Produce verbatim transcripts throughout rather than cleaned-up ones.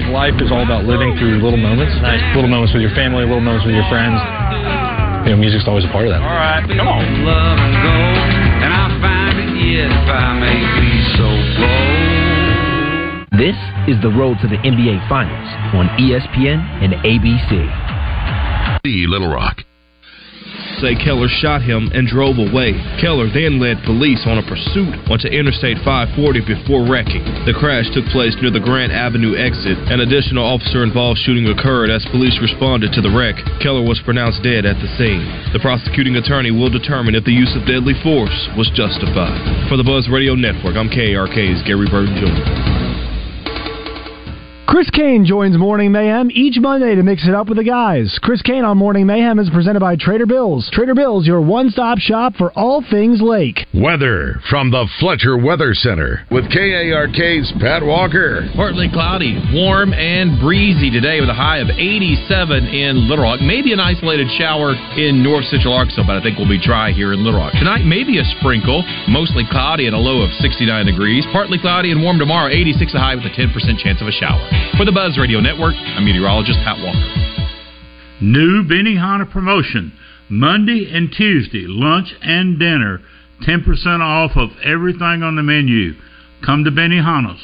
like life is all about living through little moments. Nice. Little moments with your family, little moments with your friends. You know, music's always a part of that. All right, come on. Love and go, and I'll find it yet if I may be so bold. This is the road to the N B A Finals on E S P N and A B C. The Little Rock. Say Keller shot him and drove away. Keller then led police on a pursuit onto Interstate five forty before wrecking. The crash took place near the Grant Avenue exit. An additional officer-involved shooting occurred as police responded to the wreck. Keller was pronounced dead at the scene. The prosecuting attorney will determine if the use of deadly force was justified. For the Buzz Radio Network, I'm K A R K's Gary Burton Junior Chris Kane joins Morning Mayhem each Monday to mix it up with the guys. Chris Kane on Morning Mayhem is presented by Trader Bill's. Trader Bill's, your one-stop shop for all things lake. Weather from the Fletcher Weather Center with K A R K's Pat Walker. Partly cloudy, warm and breezy today with a high of eighty-seven in Little Rock. Maybe an isolated shower in north central Arkansas, but I think we'll be dry here in Little Rock. Tonight, maybe a sprinkle, mostly cloudy and a low of sixty-nine degrees. Partly cloudy and warm tomorrow, eighty-six a high with a ten percent chance of a shower. For the Buzz Radio Network, I'm meteorologist Pat Walker. New Benihana promotion. Monday and Tuesday, lunch and dinner, ten percent off of everything on the menu. Come to Benihana's.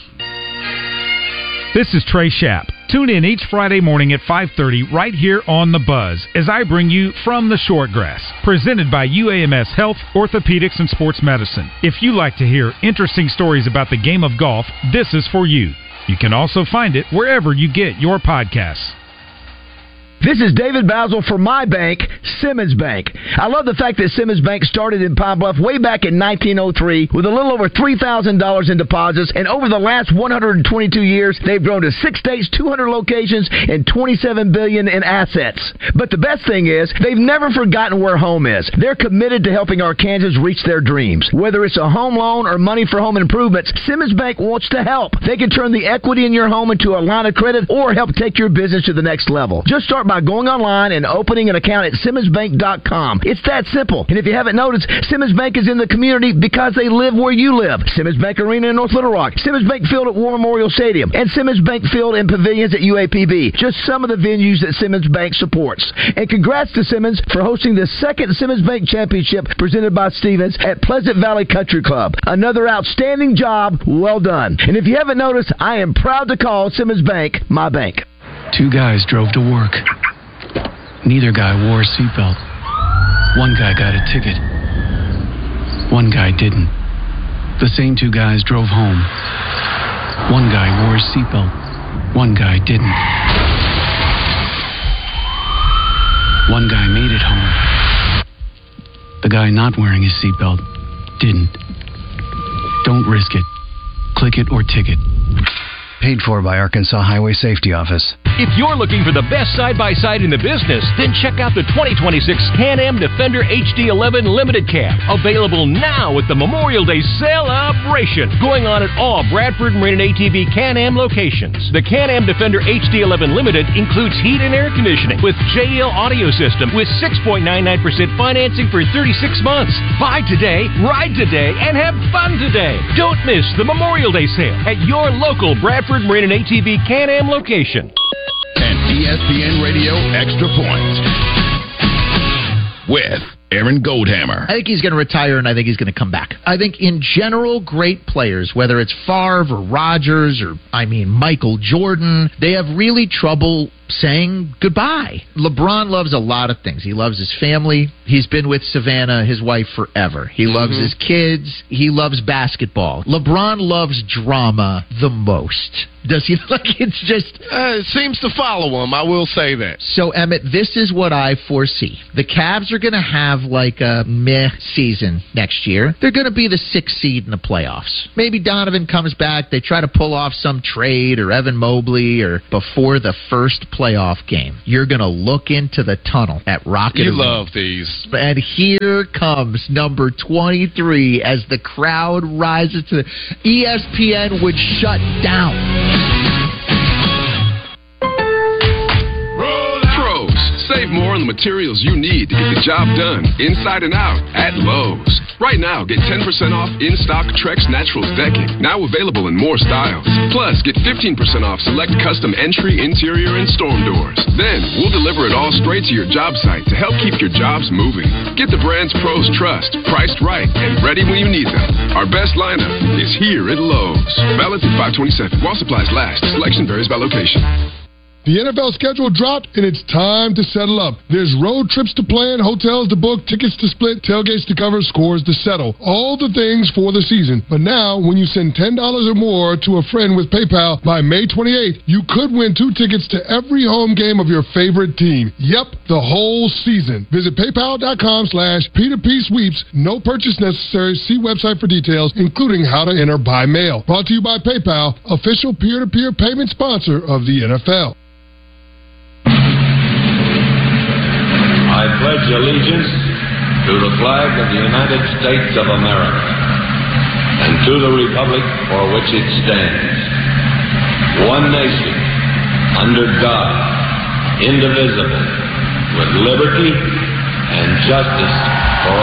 This is Trey Schapp. Tune in each Friday morning at five thirty right here on The Buzz as I bring you From the Shortgrass, presented by U A M S Health, Orthopedics, and Sports Medicine. If you like to hear interesting stories about the game of golf, this is for you. You can also find it wherever you get your podcasts. This is David Basil for my bank, Simmons Bank. I love the fact that Simmons Bank started in Pine Bluff way back in nineteen oh three with a little over three thousand dollars in deposits, and over the last one hundred twenty-two years, they've grown to six states, two hundred locations, and twenty-seven billion dollars in assets. But the best thing is, they've never forgotten where home is. They're committed to helping Arkansans reach their dreams. Whether it's a home loan or money for home improvements, Simmons Bank wants to help. They can turn the equity in your home into a line of credit or help take your business to the next level. Just start by going online and opening an account at simmons bank dot com. It's that simple. And if you haven't noticed, Simmons Bank is in the community because they live where you live. Simmons Bank Arena in North Little Rock, Simmons Bank Field at War Memorial Stadium, and Simmons Bank Field and Pavilions at U A P B. Just some of the venues that Simmons Bank supports. And congrats to Simmons for hosting the second Simmons Bank Championship presented by Stevens at Pleasant Valley Country Club. Another outstanding job. Well done. And if you haven't noticed, I am proud to call Simmons Bank my bank. Two guys drove to work. Neither guy wore a seatbelt. One guy got a ticket. One guy didn't. The same two guys drove home. One guy wore a seatbelt. One guy didn't. One guy made it home. The guy not wearing his seatbelt didn't. Don't risk it. Click it or ticket. Paid for by Arkansas Highway Safety Office. If you're looking for the best side-by-side in the business, then check out the twenty twenty-six Can-Am Defender H D eleven Limited Cab. Available now at the Memorial Day celebration. Going on at all Bradford Marine and A T V Can-Am locations. The Can-Am Defender H D eleven Limited includes heat and air conditioning with J L audio system with six point nine nine percent financing for thirty-six months. Buy today, ride today, and have fun today. Don't miss the Memorial Day sale at your local Bradford Marine and A T V Can-Am location. And E S P N Radio Extra Points with Aaron Goldhammer. I think he's going to retire, and I think he's going to come back. I think in general, great players, whether it's Favre or Rodgers or, I mean, Michael Jordan, they have really trouble saying goodbye. LeBron loves a lot of things. He loves his family. He's been with Savannah, his wife, forever. He mm-hmm. loves his kids. He loves basketball. LeBron loves drama the most. Does he? Like, it's just... Uh, it seems to follow him, I will say that. So, Emmett, this is what I foresee. The Cavs are going to have, like, a meh season next year. They're going to be the sixth seed in the playoffs. Maybe Donovan comes back. They try to pull off some trade or Evan Mobley or before the first playoff game. You're going to look into the tunnel at Rocket You Arena. love these. And here comes number twenty-three as the crowd rises to the... E S P N would shut down. Pros, save Save more on the materials you need to get the job done, inside and out, at Lowe's. Right now, get ten percent off in-stock Trex Naturals decking, now available in more styles. Plus, get fifteen percent off select custom entry, interior, and storm doors. Then, we'll deliver it all straight to your job site to help keep your jobs moving. Get the brands pros trust, priced right, and ready when you need them. Our best lineup is here at Lowe's. Valid through five twenty-seven. While supplies last. Selection varies by location. The N F L schedule dropped, and it's time to settle up. There's road trips to plan, hotels to book, tickets to split, tailgates to cover, scores to settle. All the things for the season. But now, when you send ten dollars or more to a friend with PayPal by May twenty-eighth, you could win two tickets to every home game of your favorite team. Yep, the whole season. Visit paypal.com slash P2P sweeps. No purchase necessary. See website for details, including how to enter by mail. Brought to you by PayPal, official peer-to-peer payment sponsor of the N F L. I pledge allegiance to the flag of the United States of America and to the republic for which it stands, one nation, under God, indivisible, with liberty and justice for